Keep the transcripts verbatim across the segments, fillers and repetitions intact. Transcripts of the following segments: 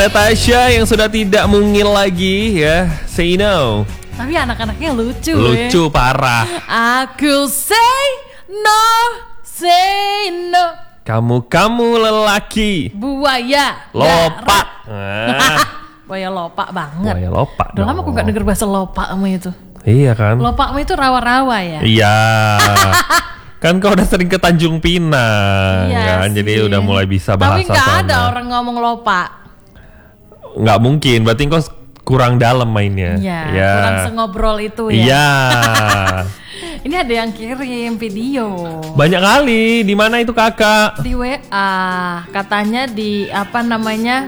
Ada Tasya yang sudah tidak mungil lagi ya. Say no. Tapi anak-anaknya lucu. Lucu ya. parah. Aku say no, say no. Kamu-kamu lelaki Buaya lopak. Ah. Buaya lopak banget. Buaya lopak. Udah lama aku gak denger bahasa lopak sama itu. Iya kan? Lopak itu rawa-rawa ya? Iya. Kan kau udah sering ke Tanjung Pinang Iya kan? sih. Jadi udah mulai bisa bahasa Tapi gak sana. ada orang ngomong lopak. Nggak mungkin, berarti kau kurang dalam mainnya. Iya, Ya. kurang sengobrol itu ya. Iya. Ini ada yang kirim video. Banyak kali. Di mana itu kakak? Di W A. Katanya di apa namanya?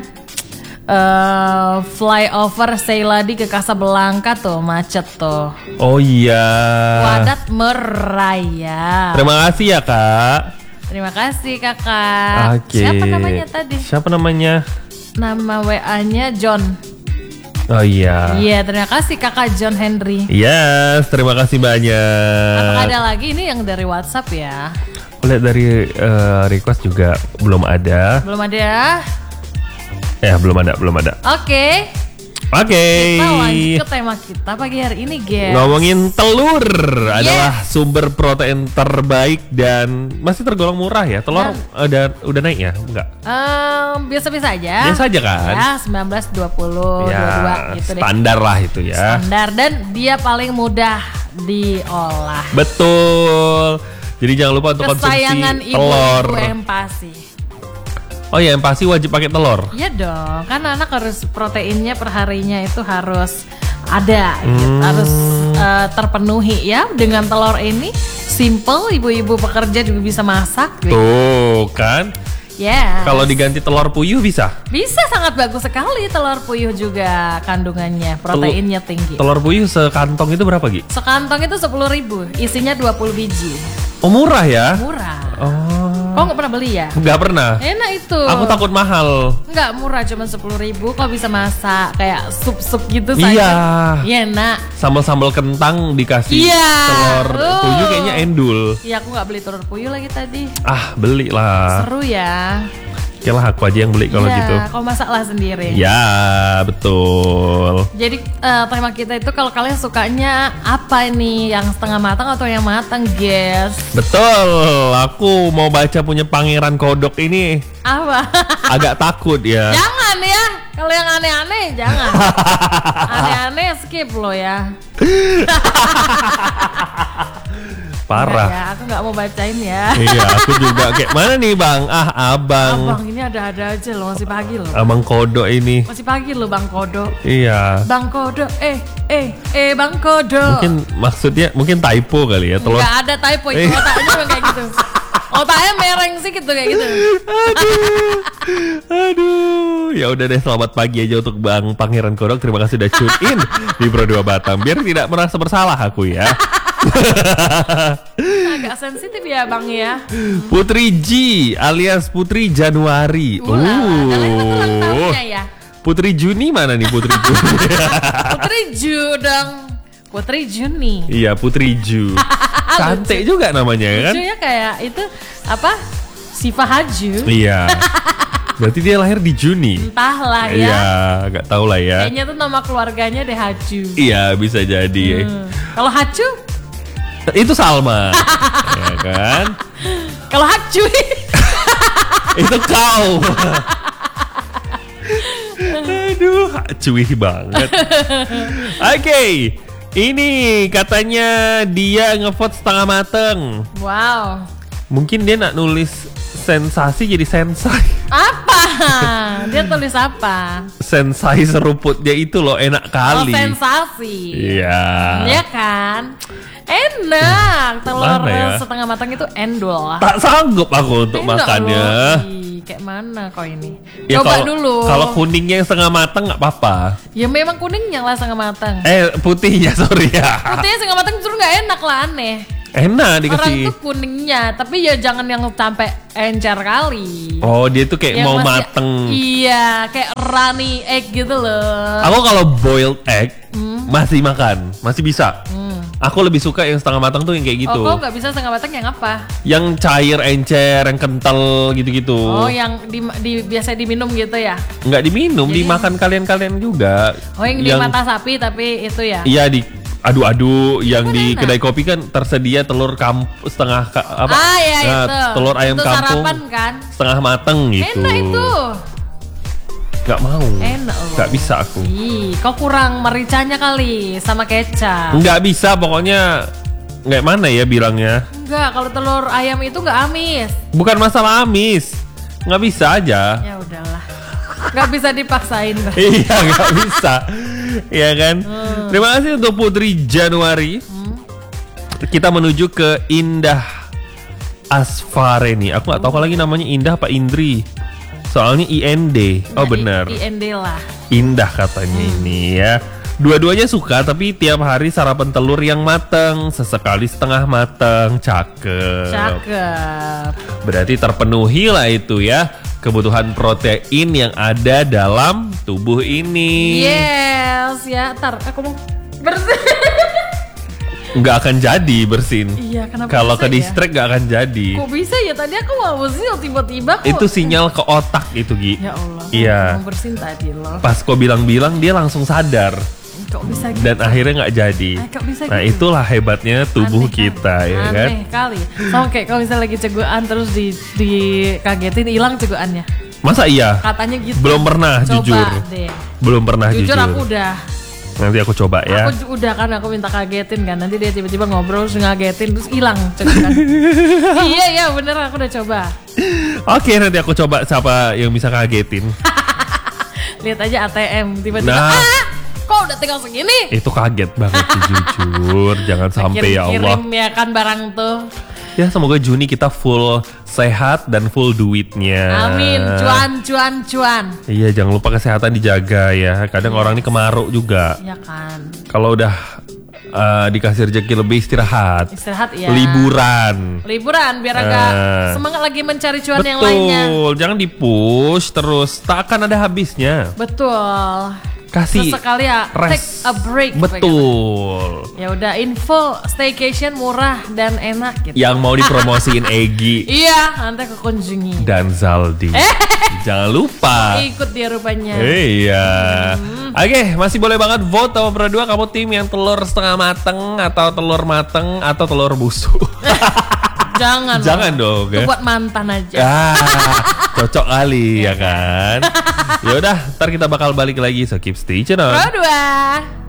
Uh, flyover Seyladi ke Casablanca tuh macet tuh. Oh iya. Wadat Meraya. Terima kasih ya kak. Terima kasih kakak. Oke. Siapa namanya tadi? Siapa namanya? Nama W A-nya John. Oh iya. Iya, terima kasih kakak John Henry. Yes, terima kasih banyak. Apakah ada lagi ini yang dari WhatsApp ya? Lihat dari uh, request juga belum ada. Belum ada. Ya belum ada, belum ada. Oke. Oke. Kita lanjut ke tema kita pagi hari ini, guys. Ngomongin telur Yes. adalah sumber protein terbaik dan masih tergolong murah ya. Telur Nah. udah udah naik ya? Enggak. Em, biasa-biasa aja. Biasa aja kan? Ya, sembilan belas, dua puluh, Ya, dua puluh dua gitu deh. standar lah itu ya. Standar dan dia paling mudah diolah. Betul. Jadi jangan lupa untuk konsumsi Kesayangan telur. ibu-ibu empasi. Oh ya, yang pasti wajib pakai telur. Iya dong, kan anak harus proteinnya perharinya itu harus ada, gitu. Hmm. Harus eh, terpenuhi ya. Dengan telur ini simple, ibu-ibu pekerja juga bisa masak. Gitu. Tuh kan. Ya. Kalau diganti telur puyuh bisa. Bisa, sangat bagus sekali telur puyuh juga kandungannya, proteinnya tinggi. Telur puyuh sekantong itu berapa Gi? Sekantong itu sepuluh ribu, isinya dua puluh biji. Oh murah ya? Murah. Oh. Kok nggak pernah beli ya? Nggak pernah. Enak itu. Aku takut mahal. Nggak murah, cuma sepuluh ribu. Kok bisa masak kayak sup-sup gitu Iya. sayang. Iya enak. Sambal-sambal kentang dikasih Iya. telur Uh. puyuh kayaknya endul. Iya, aku nggak beli telur puyuh lagi tadi. Ah beli lah. Seru ya. Oke lah aku aja yang beli kalau Iya, gitu. kau masaklah sendiri. Ya betul. Jadi eh, tema kita itu kalau kalian sukanya apa ini, yang setengah matang atau yang matang, guys? Betul. Aku mau baca punya Pangeran Kodok ini. Apa? Agak takut ya. Jangan ya. Kalau yang aneh-aneh jangan. Aneh-aneh skip lo ya. Parah. Enggak ya, aku nggak mau bacain ya. Iya, aku juga kayak mana nih bang? Ah abang, Abang ini ada-ada aja loh, masih pagi loh. abang Kodok ini. Masih pagi loh Bang Kodo. Iya. Bang Kodo, eh, eh, eh Bang Kodo. Mungkin maksudnya mungkin typo kali ya telur. Nggak ada typo itu, Eh. otaknya memang kayak gitu. Otaknya mereng sih gitu kayak gitu. Aduh, aduh. Ya udah deh, selamat pagi aja untuk Bang Pangeran Kodok. Terima kasih udah tune in di Pro dua Batam. Biar tidak merasa bersalah aku ya. Agak sensitif ya Bang ya. Putri G alias Putri Januari. Wah, kalian kan ulang tahunnya ya. Putri Juni mana nih Putri Juni? Putri Ju dong. Putri Juni. Iya Putri Ju. Cantik juga namanya kan? Ju ya kayak itu apa? Siva Haju. Iya. Berarti dia lahir di Juni. Entahlah ya. Iya, nggak tahu lah ya. Kayaknya tuh nama keluarganya deh Haju. Iya, bisa jadi. Hmm. Kalau Haju? Itu Salma. Ya kan? Kalau Haju? Itu kau. Aduh, cuy banget. Oke. Ini katanya dia ngevote setengah mateng. Wow. Mungkin dia nak nulis sensasi jadi sensai. Apa? Dia tulis apa? Sensai seruput dia itu loh enak Oh, kali. sensasi. Iya. Iya kan? Enak. Telur Mana ya? setengah matang itu endul. Tak sanggup aku untuk Enak makannya. loh. Ih, kayak mana kau ini? Ya, Coba kalau- dulu. Kalau kuningnya yang setengah matang nggak apa-apa. Ya memang kuningnya lah setengah matang. Eh putihnya sorry ya. Putihnya setengah matang justru nggak enak lah, aneh. Enak Orang dikasih. tuh kuningnya, tapi ya jangan yang sampai encer kali. Oh dia tuh kayak Yang mau masih- mateng. Iya, kayak runny egg gitu loh. Aku kalau boiled egg Hmm. masih makan, masih bisa. Hmm. Aku lebih suka yang setengah matang tuh yang kayak gitu. Oh, kau nggak bisa setengah matang yang apa? Yang cair, encer, yang kental gitu-gitu. Oh, yang di, di biasa diminum gitu ya? Nggak diminum, Jadi- dimakan kalian-kalian juga. Oh, yang, di mata sapi tapi itu ya? Iya di adu-adu yang Kan di enak. kedai kopi kan tersedia telur kamp setengah ka- apa? Ah, ya Nah, itu. telur ayam Untuk kampung sarapan kan? setengah mateng gitu. Enak itu. Nggak mau. Enak loh. Nggak bisa aku. Ih, kau kurang mericanya kali sama kecap. Nggak bisa pokoknya. Nggak mana ya bilangnya. Enggak, kalau telur ayam itu nggak amis. Bukan masalah amis. Nggak bisa aja. Ya udahlah. Nggak bisa dipaksain. Iya nggak bisa. Iya kan. Terima kasih untuk Putri Januari. Kita menuju ke Indah Asfareni. Aku nggak tahu lagi namanya Indah apa Indri. Soalnya I N D. Oh Nah, benar. I N D lah. Indah katanya ini ya. Dua-duanya suka tapi tiap hari sarapan telur yang mateng, sesekali setengah mateng, cakep. Cakep. Berarti terpenuhi lah itu ya kebutuhan protein yang ada dalam tubuh ini. Yes, ya. Ntar aku mau bersih. Nggak akan jadi bersin. Iya, kenapa Kalau bisa ke ya? distrik nggak akan jadi. Kok bisa ya? Tadi aku mau bersihin tiba-tiba kok. Itu sinyal ke otak itu Gi. Ya Allah. Iya. Mau bersihin tadi loh. Pas kau bilang-bilang dia langsung sadar Kok bisa gitu? dan akhirnya nggak jadi. Eh, kok bisa Nah gitu? itulah hebatnya tubuh Aneh kita kali. ya kan. Aneh kali. Sama kayak kalau misalnya lagi ceguan terus di dikagetin hilang ceguannya. Masa iya? Katanya gitu. Belum pernah Coba jujur. deh. Belum pernah Jujur, jujur. aku udah. Nanti aku coba ya. Aku ju- udah kan aku minta kagetin kan. Nanti dia tiba-tiba ngobrol terus ngagetin terus hilang ceguan. Iya iya bener aku udah coba. Oke nanti aku coba siapa yang bisa kagetin. Lihat aja A T M tiba-tiba. Nah. Ah, kok udah tinggal segini? Itu kaget banget sih jujur. Jangan sampai ya Allah. Kirim ya kan barang tuh. Ya semoga Juni kita full sehat dan full duitnya. Amin. Cuan cuan cuan. Iya jangan lupa kesehatan dijaga ya. Kadang orang ini kemaruk juga. Ya kan. Kalau udah uh, dikasih rezeki lebih istirahat. Istirahat ya. Liburan. Liburan biar agak Eh. semangat lagi mencari cuan yang lainnya. Betul. Jangan dipush terus. Tak akan ada habisnya. Betul. Kasih Sesekali ya take rest. a break. Betul. Ya udah info staycation murah dan enak gitu. Yang mau dipromosiin Egi Iya, nanti aku kunjungi. dan Zaldi. Jangan lupa. Ikut dia rupanya. Iya. Oke, masih boleh banget vote sama berdua kamu tim yang telur setengah mateng atau telur mateng atau telur busuk. Jangan. Jangan loh. dong. Itu Ya. buat mantan aja. Ah, cocok kali ya kan. Ya udah, ntar kita bakal balik lagi so keep stay tune on. Berdua.